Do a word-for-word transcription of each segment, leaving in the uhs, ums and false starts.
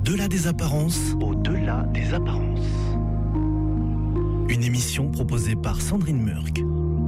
Au-delà des apparences. Au-delà des apparences. Une émission proposée par Sandrine Murk.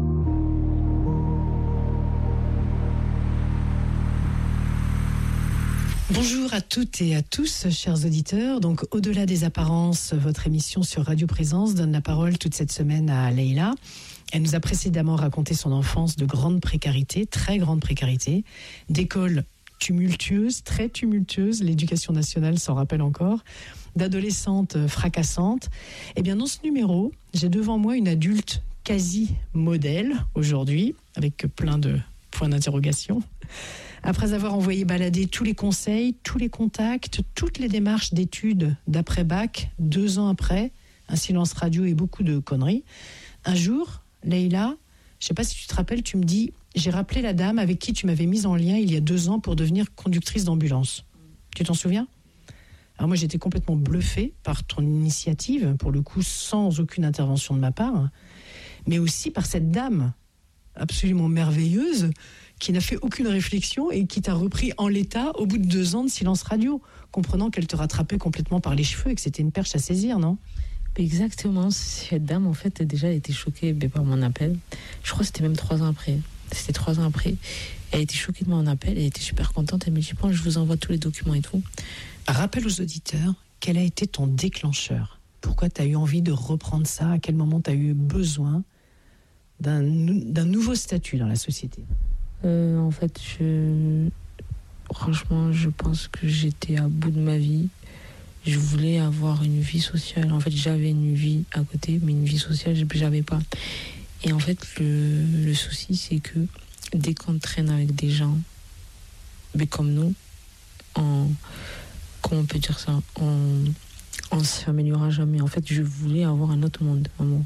Bonjour à toutes et à tous, chers auditeurs. Donc, Au-delà des apparences, votre émission sur Radio Présence donne la parole toute cette semaine à Leïla. Elle nous a précédemment raconté son enfance de grande précarité, très grande précarité, d'école tumultueuse, très tumultueuse, l'éducation nationale s'en rappelle encore, d'adolescente fracassante. Eh bien, dans ce numéro, j'ai devant moi une adulte quasi modèle aujourd'hui, avec plein de points d'interrogation. Après avoir envoyé balader tous les conseils, tous les contacts, toutes les démarches d'études d'après-bac, deux ans après, un silence radio et beaucoup de conneries, un jour, Leïla, je ne sais pas si tu te rappelles, tu me dis, j'ai rappelé la dame avec qui tu m'avais mise en lien il y a deux ans pour devenir conductrice d'ambulance. Tu t'en souviens ? Alors moi, j'étais complètement bluffée par ton initiative, pour le coup, sans aucune intervention de ma part, mais aussi par cette dame absolument merveilleuse qui n'a fait aucune réflexion et qui t'a repris en l'état au bout de deux ans de silence radio, comprenant qu'elle te rattrapait complètement par les cheveux et que c'était une perche à saisir, non ? Exactement, cette dame en fait déjà elle était choquée par mon appel. Je crois que c'était même trois ans après. C'était trois ans après. Elle était choquée de mon appel, elle était super contente. Elle me dit bon, je vous envoie tous les documents et tout. Rappelle aux auditeurs quel a été ton déclencheur. Pourquoi tu as eu envie de reprendre ça ? À quel moment tu as eu besoin d'un, d'un nouveau statut dans la société ? euh, En fait, je... franchement, je pense que j'étais à bout de ma vie. Je voulais avoir une vie sociale. En fait, j'avais une vie à côté, mais une vie sociale, j'avais pas. Et en fait, le, le souci, c'est que dès qu'on traîne avec des gens, mais comme nous, on, comment on peut dire ça, on, on s'améliorera jamais. En fait, je voulais avoir un autre monde, vraiment.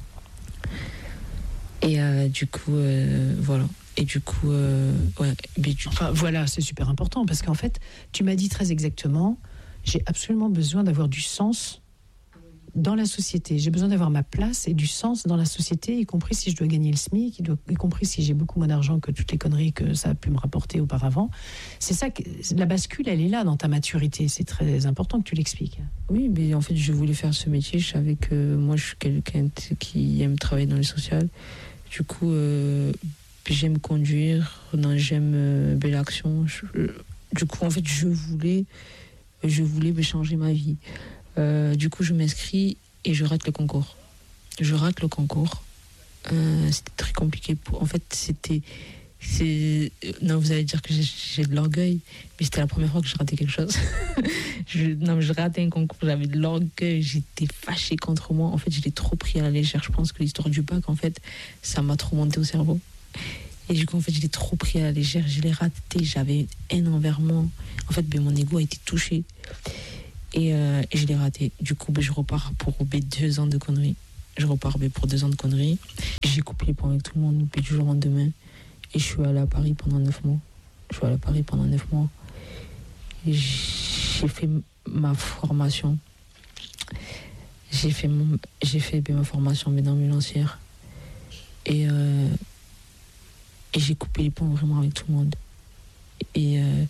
Et euh, du coup, euh, voilà. Et du coup, euh, ouais. Mais du... Enfin, voilà, c'est super important parce qu'en fait, tu m'as dit très exactement. J'ai absolument besoin d'avoir du sens dans la société. J'ai besoin d'avoir ma place et du sens dans la société, y compris si je dois gagner le SMIC, y compris si j'ai beaucoup moins d'argent que toutes les conneries que ça a pu me rapporter auparavant. C'est ça, que, la bascule, elle est là dans ta maturité. C'est très important que tu l'expliques. Oui, mais en fait, je voulais faire ce métier. Je savais que moi, je suis quelqu'un qui aime travailler dans le social. Du coup, euh, j'aime conduire, non, j'aime euh, belle action. Je, du coup, en fait, je voulais... Je voulais me changer ma vie. Euh, du coup, je m'inscris et je rate le concours. Je rate le concours. Euh, c'était très compliqué. Pour... En fait, c'était... C'est... Non, vous allez dire que j'ai, j'ai de l'orgueil, mais c'était la première fois que je ratais quelque chose. je... Non, je ratais un concours, j'avais de l'orgueil, j'étais fâchée contre moi. En fait, je l'ai trop pris à la légère. Je pense que l'histoire du bac, en fait, ça m'a trop monté au cerveau. Et du coup, en fait, je l'ai trop pris à la légère, je l'ai raté, j'avais haine envers moi. En fait, ben, mon ego a été touché. Et, euh, et je l'ai raté. Du coup, ben, je repars pour ben, deux ans de conneries. Je repars ben, pour deux ans de conneries. J'ai coupé les ponts avec tout le monde, ben, du jour au lendemain. Et je suis allé à Paris pendant neuf mois. Je suis allé à Paris pendant neuf mois. Et j'ai fait ma formation. J'ai fait, mon, j'ai fait ben, ma formation ben, d'ambulancière. Et... Euh, Et j'ai coupé les ponts vraiment avec tout le monde. Et, euh,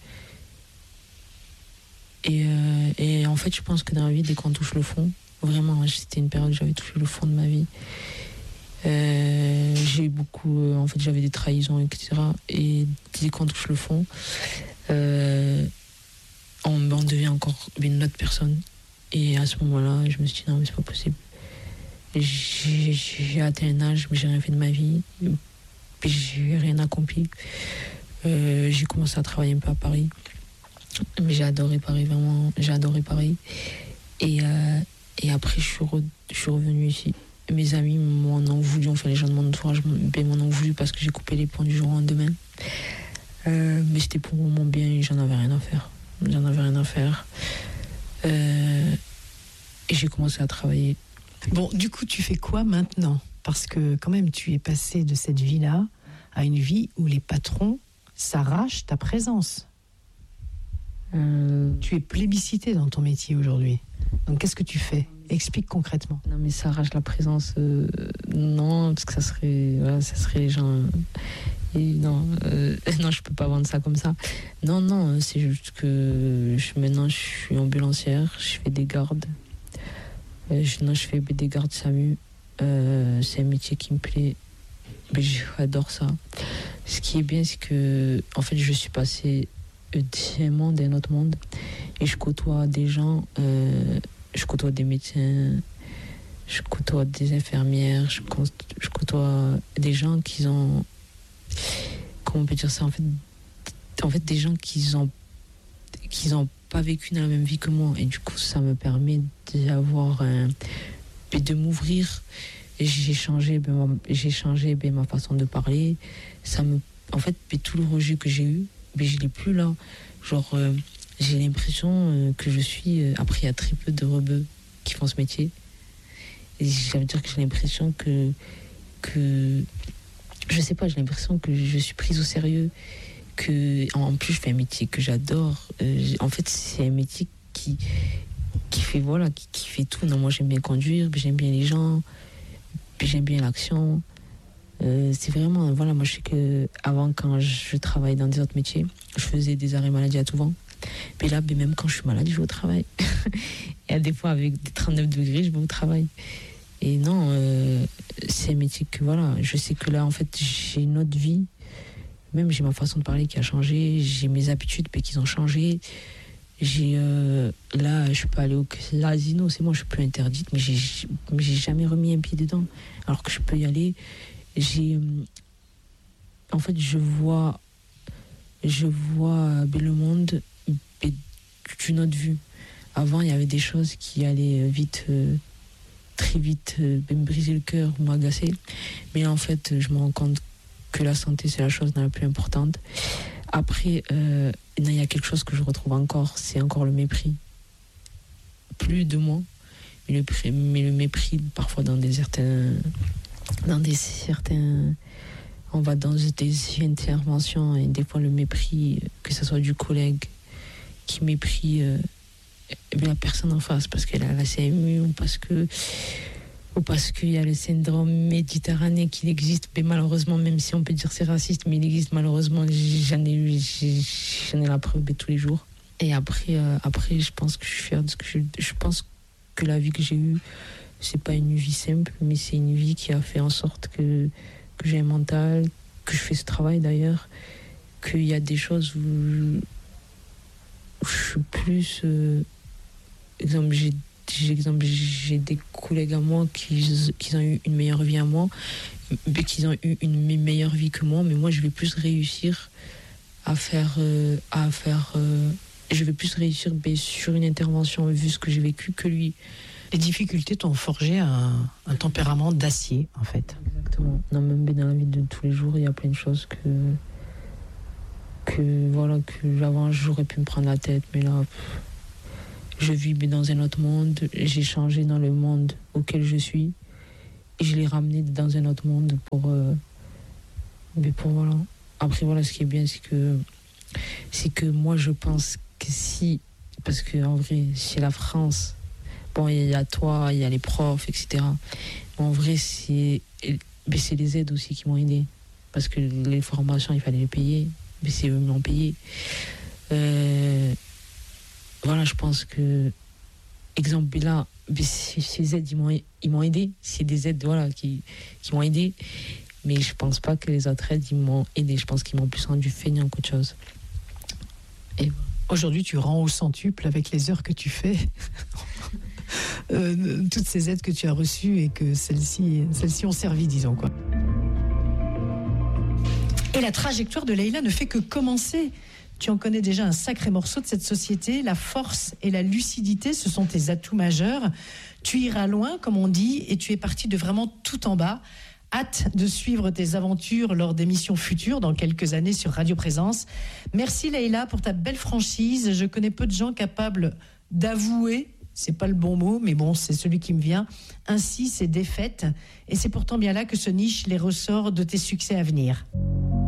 et, euh, et en fait, je pense que dans la vie, dès qu'on touche le fond, vraiment, c'était une période où j'avais touché le fond de ma vie. Euh, j'ai eu beaucoup... Euh, en fait, j'avais des trahisons, et cetera. Et dès qu'on touche le fond, euh, on, on devient encore une autre personne. Et à ce moment-là, je me suis dit, non, mais c'est pas possible. J'ai, j'ai atteint un âge, mais j'ai rien fait de ma vie. Puis j'ai rien accompli. Euh, j'ai commencé à travailler un peu à Paris. Mais j'ai adoré Paris, vraiment. J'ai adoré Paris. Et, euh, et après, je suis, re, je suis revenue ici. Mes amis m'en ont voulu, enfin les gens de mon entourage m'en ont voulu parce que j'ai coupé les ponts du jour au lendemain. Euh, mais c'était pour mon bien et j'en avais rien à faire. J'en avais rien à faire. Euh, et j'ai commencé à travailler. Bon, du coup, tu fais quoi maintenant ? Parce que quand même, tu es passé de cette vie-là à une vie où les patrons s'arrachent ta présence. Euh... Tu es plébiscité dans ton métier aujourd'hui. Donc, qu'est-ce que tu fais ? Explique concrètement. Non, mais ça arrache la présence. Euh, non, parce que ça serait, voilà, ça serait les gens. Et non, euh, non, je peux pas vendre ça comme ça. Non, non, c'est juste que je, maintenant je suis ambulancière, je fais des gardes. Euh, je, non, je fais des gardes S A M U. Euh, c'est un métier qui me plaît. Mais j'adore ça. Ce qui est bien, c'est que, en fait, je suis passée d'un monde d'un autre monde. Et je côtoie des gens, euh, je côtoie des médecins, je côtoie des infirmières, je, co- je côtoie des gens qui ont. Comment on peut dire ça, en fait, en fait des gens qui ont qui ont pas vécu dans la même vie que moi, et du coup ça me permet d'avoir un, de m'ouvrir. Et j'ai changé ben, ma, j'ai changé ben, ma façon de parler. Ça me, en fait, ben, tout le rejet que j'ai eu, ben, je l'ai plus là. Genre euh, j'ai l'impression euh, que je suis euh, après il y a très peu de rebeux qui font ce métier, et ça veut dire que j'ai l'impression que que je sais pas, j'ai l'impression que je suis prise au sérieux, que en plus je fais un métier que j'adore. Euh, en fait, c'est un métier qui qui fait voilà, qui, qui fait tout. Non, moi j'aime bien conduire, j'aime bien les gens, j'aime bien l'action. Euh, c'est vraiment voilà, moi je sais que avant, quand je travaillais dans des autres métiers, je faisais des arrêts maladie à tout vent. Mais là, même quand je suis malade, je vais au travail. Et des fois avec des trente-neuf degrés, je vais au travail. Et non, euh, c'est un métier que voilà, je sais que là en fait j'ai une autre vie, même j'ai ma façon de parler qui a changé, j'ai mes habitudes mais qui ont changé. J'ai euh, là je peux aller au casino, c'est moi, je suis plus interdite, mais j'ai, j'ai jamais remis un pied dedans, alors que je peux y aller. J'ai euh, en fait je vois je vois ben, le monde ben, d'une autre vue. Avant il y avait des choses qui allaient vite. Euh, très vite euh, me briser le cœur ou m'agacer, mais en fait je me rends compte que la santé c'est la chose la plus importante. Après euh, il y a quelque chose que je retrouve encore, c'est encore le mépris, plus de moi, mais le, mais le mépris parfois dans des certains dans des certains on va dans des interventions, et des fois le mépris, que ce soit du collègue qui méprie euh, la personne en face parce qu'elle a la C M U, ou parce que ou parce qu'il y a le syndrome méditerranéen qui existe, mais malheureusement, même si on peut dire c'est raciste, mais il existe malheureusement, j'en ai eu, j'en ai la preuve tous les jours. Et après, euh, après, je pense que je suis fière de ce que je, je pense que la vie que j'ai eue, c'est pas une vie simple, mais c'est une vie qui a fait en sorte que que j'ai un mental, que je fais ce travail d'ailleurs, qu'il y a des choses où, où je suis plus euh, exemple, j'ai, j'ai, exemple, j'ai des collègues à moi qui, qui ont eu une meilleure vie à moi, mais qui ont eu une meilleure vie que moi, mais moi je vais plus réussir à faire, euh, à faire euh, je vais plus réussir ben, sur une intervention vu ce que j'ai vécu que lui. Les difficultés t'ont forgé un, un tempérament d'acier, en fait. Exactement. Non, même dans la vie de tous les jours, il y a plein de choses que que voilà, que avant j'aurais pu me prendre la tête, mais là pff, je vis dans un autre monde, j'ai changé dans le monde auquel je suis, et je l'ai ramené dans un autre monde pour euh, mais pour voilà. Après voilà, ce qui est bien, c'est que c'est que moi je pense que si, parce que en vrai c'est la France, bon il y a toi, il y a les profs, et cetera. Mais en vrai c'est mais c'est les aides aussi qui m'ont aidé, parce que les formations il fallait les payer, mais c'est eux qui m'ont payé. Euh, voilà, je pense que exemple là, ces aides ils m'ont ils m'ont aidé, c'est des aides voilà qui qui m'ont aidé, mais je pense pas que les autres aides ils m'ont aidé, je pense qu'ils m'ont plus rendu feignant qu'autre chose. Et voilà. Aujourd'hui, tu rends au centuple avec les heures que tu fais, euh, toutes ces aides que tu as reçues et que celles-ci, celles-ci ont servi, disons quoi. Et la trajectoire de Leïla ne fait que commencer. Tu en connais déjà un sacré morceau de cette société. La force et la lucidité, ce sont tes atouts majeurs. Tu iras loin, comme on dit, et tu es parti de vraiment tout en bas. Hâte de suivre tes aventures lors d'émissions futures dans quelques années sur Radio Présence. Merci Leïla pour ta belle franchise. Je connais peu de gens capables d'avouer, c'est pas le bon mot, mais bon, c'est celui qui me vient, ainsi ces défaites. Et c'est pourtant bien là que se nichent les ressorts de tes succès à venir.